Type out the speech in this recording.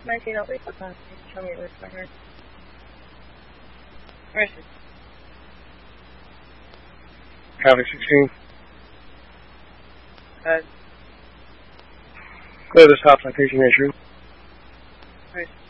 19, I'll wait for that. Tell me where it's better. Where is it? Copy 16. Good. Clear the stop citation issue. Where is it?